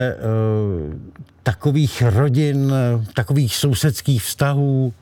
takových rodin, takových sousedských vztahů,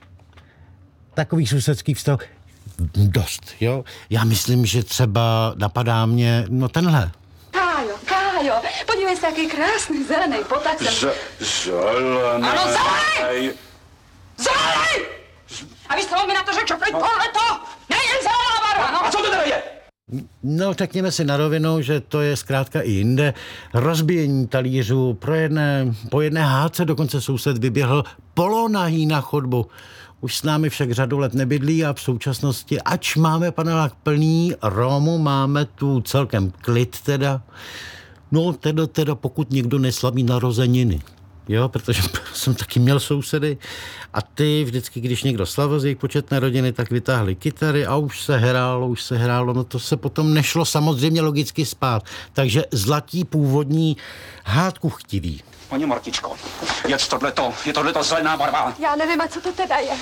dost, jo. Já myslím, že třeba napadá mě, tenhle. Kájo, podívej se, jaký krásný zelený potak. Zelený. Ano, zelený! Zelený! A vy jste mi na to řekl, že tohleto nejen zelená barva, no. A co to teda je? No, řekněme si na rovinu, že to je zkrátka i jinde. Rozbíjení talířů, po jedné hádce dokonce soused vyběhl polonahý na chodbu. Už s námi však řadu let nebydlí a v současnosti, ač máme panelák plný Rómu, máme tu celkem klid teda. No, teda pokud někdo neslaví narozeniny. Jo, protože jsem taky měl sousedy a ty vždycky, když někdo slavil z jejich početné rodiny, tak vytáhli kytary a už se hrálo, no to se potom nešlo samozřejmě logicky spát. Takže zlatí původní hádku chtivý. Paní Martičko, je tohleto zelená barva. Já nevím, a co to teda je.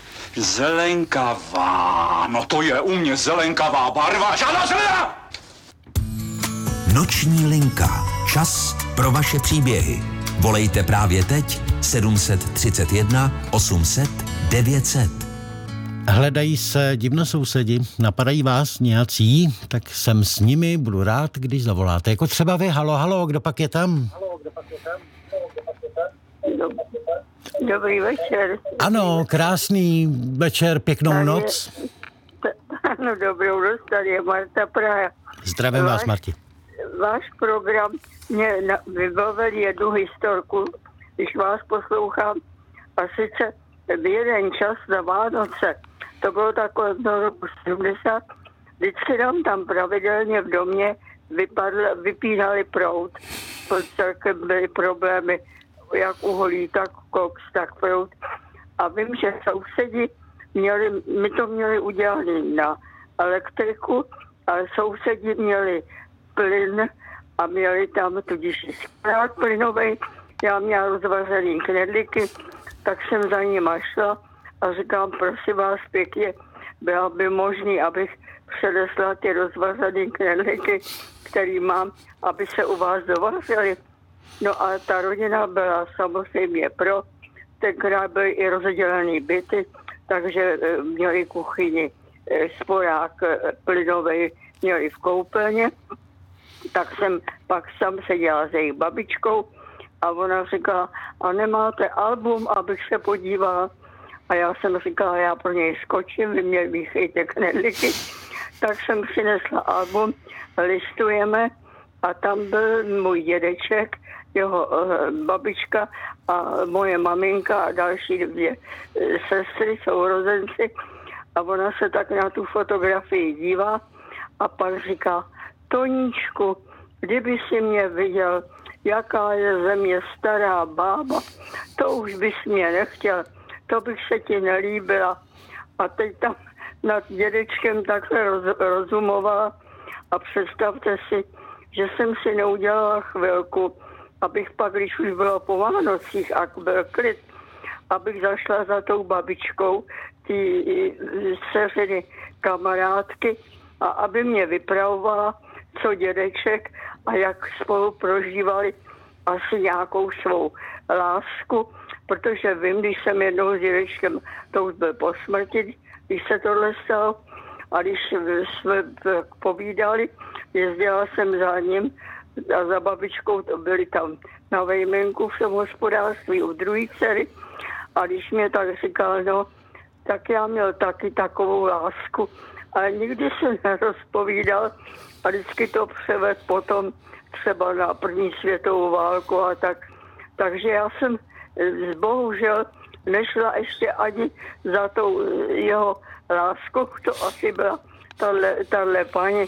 Zelenkavá, no to je u mě zelenkavá barva, žádná zelená! Noční linka. Čas pro vaše příběhy. Volejte právě teď 731 800 900. Hledají se divnosousedi, napadají vás nějací, tak jsem s nimi, budu rád, když zavoláte. Jako třeba vy, halo, kdo pak je tam? Dobrý večer. Ano, krásný večer, pěknou noc. Ano, dobrou noc, tady je Marta Praha. Zdravím vás, Marti. Váš program mě vybavil jednu historku, když vás poslouchám. A sice v jeden čas na Vánoce, to bylo takové do roku 70, vždycky nám tam pravidelně v domě vypínali proud. Celkem byly problémy, jak uholí, tak koks, tak proud. A vím, že sousedi my to měli udělané na elektriku, ale sousedi měli plyn a měli tam tudíž sklad plynovej. Já měla rozvařený knedlíky, tak jsem za nima šla a říkám, prosím vás pěkně, bylo by možné, abych předesla ty rozvařený knedlíky, který mám, aby se u vás dovařily. No a ta rodina byla samozřejmě pro, tenkrát byly i rozdělený byty, takže měli kuchyni, sporák plynovej, měli v koupelně. Tak jsem pak sam seděla s jejich babičkou a ona říkala, a nemáte album, abych se podívala? A já jsem říkala, já pro něj skočím, vy mě míchejte knedlíky. Tak jsem přinesla album, listujeme a tam byl můj dědeček, jeho babička a moje maminka a další dvě sestry, sourozenci. A ona se tak na tu fotografii dívá a pak říká, Toníčku, kdyby si mě viděl, jaká je země stará bába, to už bys mě nechtěl, to bych se ti nelíbila. A teď tam nad dědečkem takhle rozumovala a představte si, že jsem si neudělala chvilku, abych pak, když už bylo po Vánocích a byl klid, abych zašla za tou babičkou, ty dceřiny kamarádky a aby mě vypravovala, co dědeček a jak spolu prožívali asi nějakou svou lásku, protože vím, když jsem jednou s dědečkem, to už byl po smrti, když se tohle stalo a když jsme povídali, jezdila jsem za ním a za babičkou, to byli tam na vejmenku v tom hospodářství u druhé dcery a když mě tak říkal, no, tak já měl taky takovou lásku, ale nikdy se nerozpovídal a vždycky to převed potom třeba na první světovou válku a tak. Takže já jsem bohužel nešla ještě ani za tou jeho láskou, to asi byla tahle paní,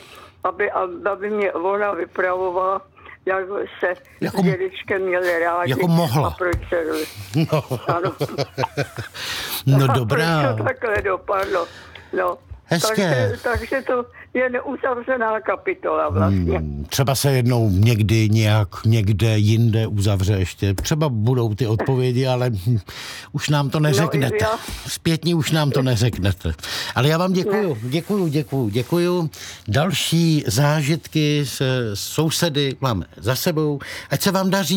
aby mě ona vypravovala, jak se s dědečkem měli rádi. Jako mohla. A proč se... No, ano. No dobrá. Proč to takhle dopadlo. No. Hezké. Takže to je neuzavřená kapitola vlastně. Třeba se jednou někdy nějak někde jinde uzavře ještě. Třeba budou ty odpovědi, ale už nám to neřeknete. Zpětně už nám to neřeknete. Ale já vám děkuju. Další zážitky s sousedy máme za sebou. Ať se vám daří.